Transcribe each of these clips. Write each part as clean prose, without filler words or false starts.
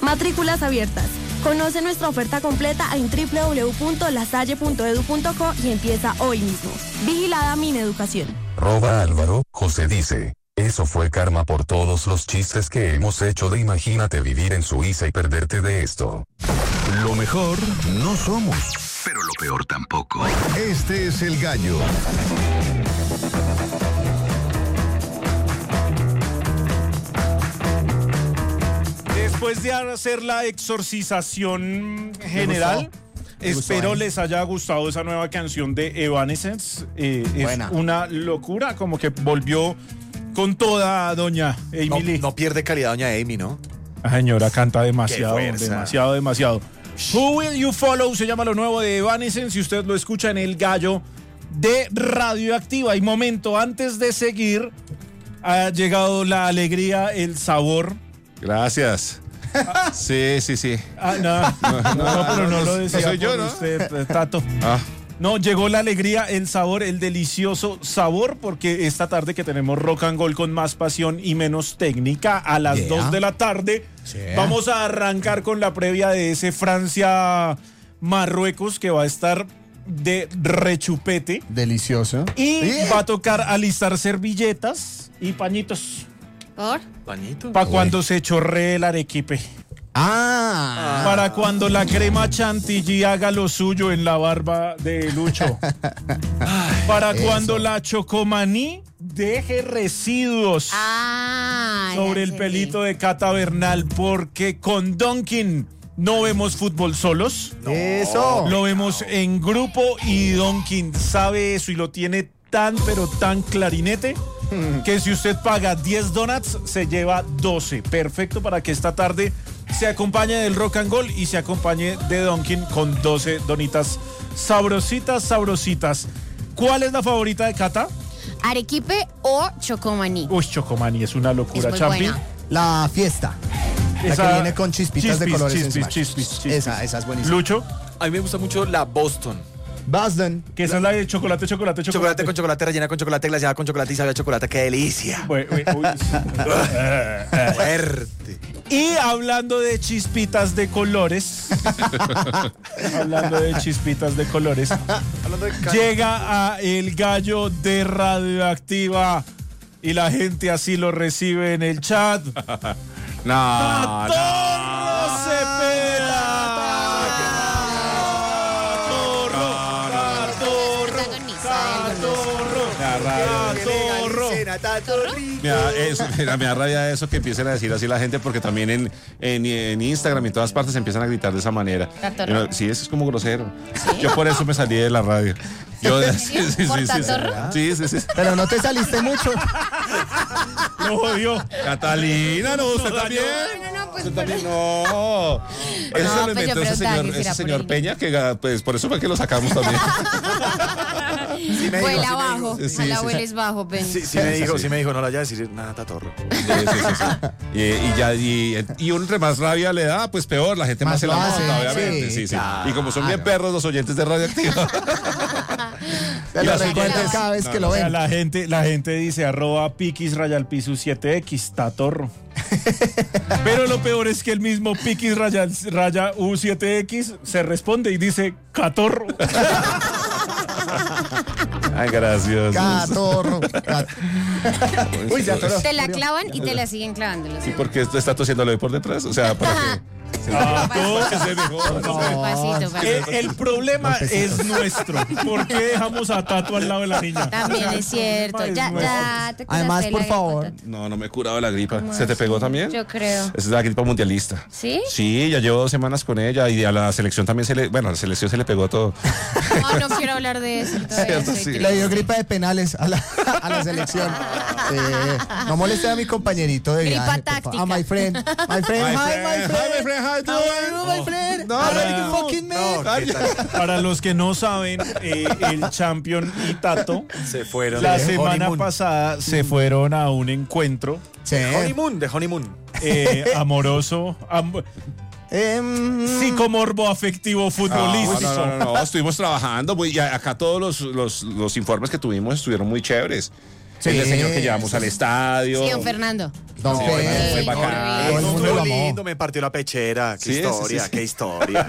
Matrículas abiertas. Conoce nuestra oferta completa en www.lasalle.edu.co y empieza hoy mismo. Vigilada Mineducación. Álvaro, José dice. Eso fue karma por todos los chistes que hemos hecho de imagínate vivir en Suiza y perderte de esto. Lo mejor no somos, pero lo peor tampoco. Este es El Gallo. Después de hacer la exorcización general, espero les haya gustado esa nueva canción de Evanescence. Es una locura, como que volvió con toda doña Amy. No pierde calidad doña Amy, ¿no? La señora canta demasiado. Who Will You Follow se llama lo nuevo de Evanescence y usted lo escucha en El Gallo de Radioactiva. Y momento, antes de seguir, ha llegado la alegría, el sabor. Gracias. Sí. No, pero no lo decía. Soy yo, ¿no? Usted, Tato. Ah. No, llegó la alegría, el sabor, el delicioso sabor, porque esta tarde que tenemos Rock and Roll con más pasión y menos técnica, a las 2 de la tarde, vamos a arrancar con la previa de ese Francia-Marruecos que va a estar de rechupete. Delicioso. Y va a tocar alistar servilletas y pañitos. ¿Por? ¿Pañitos? Para cuando se chorree el arequipe. Para cuando la crema chantilly haga lo suyo en la barba de Lucho. Para cuando la chocomaní deje residuos sobre el pelito de Cata Bernal, porque con Dunkin' no vemos fútbol solos. Eso. Lo vemos en grupo y Dunkin' sabe eso y lo tiene tan pero tan clarinete que si usted paga 10 donuts se lleva 12. Perfecto para que esta tarde se acompañe del Rock and Roll y se acompañe de Dunkin' con 12 donitas sabrositas. ¿Cuál es la favorita de Cata? ¿Arequipe o chocomaní? Uy, chocomaní es una locura, Champi. La fiesta. La que viene con chispitas de colores encima. Chispis. Esa es buenísima. Lucho. A mí me gusta mucho la Boston. Boston. Que esa es la de chocolate. Chocolate con chocolate, rellena con chocolate, glaseada con chocolate y sabe a chocolate. ¡Qué delicia! Fuerte. Y hablando de chispitas de colores, llega a El Gallo de Radioactiva y la gente así lo recibe en el chat. ¡Catorro se pela! Me da rabia eso que empiecen a decir así la gente, porque también en Instagram y en todas partes empiezan a gritar de esa manera. Sí, eso es como grosero. ¿Sí? Yo por eso me salí de la radio. Sí. Pero no te saliste mucho. Lo jodió. Catalina, no, usted también. Usted también, no. Eso se lo inventó ese señor Peña, que pues por eso fue que lo sacamos también. Vuela abajo. Ojalá vueles bajo, Peña. Sí me dijo, no la vaya a decir nada, Tatorro. Y un más rabia le da, pues peor, la gente más se la monta, obviamente. Sí. Y como son bien perros los oyentes de Radioactiva. Se lo recuerden cada vez que lo ven. La gente dice @piquis_pisu 7x, Tatorro. Pero lo peor es que el mismo piquis_u7x se responde y dice Catorro. Ay, gracioso. Catorro. Uy, te la clavan y te la siguen clavando. Sí, porque esto está tosiéndolo de por detrás, o sea, para que... El problema es nuestro. ¿Por qué dejamos a Tato al lado de la niña? También es cierto. Ya te además, por favor. No me he curado de la gripa. ¿Se te pegó también? Yo creo. Esa es la gripa mundialista. ¿Sí? Sí, ya llevo 2 semanas con ella y a la selección también a la selección se le pegó todo. No quiero hablar de eso. Le dio gripa de penales a la selección. No moleste a mi compañerito de viaje. Gripa táctica. A my friend. My friend, hi, my friend. Para los que no saben, el Champion y Tato se fueron la semana pasada se fueron a un encuentro de honeymoon. Amoroso, psicomorbo afectivo futbolístico. No, estuvimos trabajando y acá todos los informes que tuvimos estuvieron muy chéveres. Sí. el señor que llevamos al estadio. Sí, don Fernando. Don Sí, Fe, fue bacán. todo el mundo lo Estuvo amó. lindo, me partió la pechera. Qué Sí, historia, sí, sí. qué historia.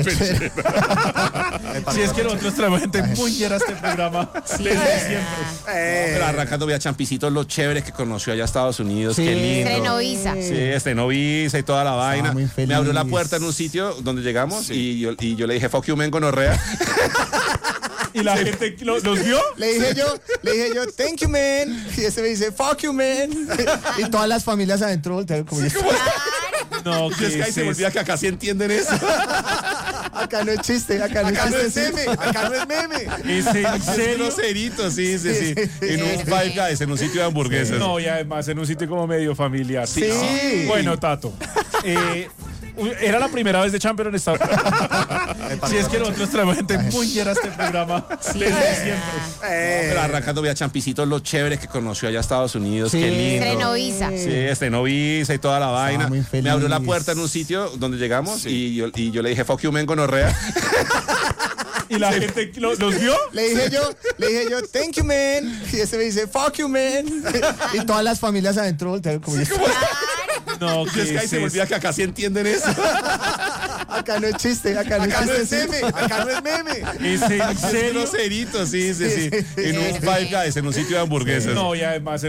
Si es que nosotros traemos gente muy llena a este programa desde siempre. Pero arrancando vía champicitos, los chéveres que conoció allá a Estados Unidos. Sí. Qué lindo. Estrenó visa. Sí, estrenó visa y toda la vaina. muy feliz. Me abrió la puerta en un sitio donde llegamos y yo le dije, fuck you, men, gonorrea. ¿Y la gente los vio? Le dije yo, thank you, man. Y ese me dice, fuck you, man. Y todas las familias adentro voltearon como yo. No, Y es que ahí se me olvida que acá sí entienden eso. Acá no es chiste, acá no es chiste. Acá no es meme. ¿Es en Es serio? groserito, sí. En un Five Guys, en un sitio de hamburguesas. No, y además en un sitio como medio familiar. Sí. Bueno, Tato. Era la primera vez de Champion en Estados Unidos. Si es que nosotros traemos gente muy llena a este programa desde siempre. Pero arrancando vía champicitos, los chéveres que conoció allá a Estados Unidos. Sí. Qué lindo. Estrenó visa. Sí, estrenó visa y toda la vaina. muy feliz. Me abrió la puerta en un sitio donde llegamos y yo le dije, fuck you, men, gonorrea. ¿Y la gente los vio? Le dije yo, thank you, man. Y ese me dice, fuck you, man. Y todas las familias adentro voltearon como yo. No, Y es que ahí se me olvida que acá sí entienden eso. Acá no es chiste, acá no Acá no es es chiste. meme. Acá no es meme. ¿Es en Es serio? groserito, sí. En un Five Guys, en un sitio de hamburguesas. No, y además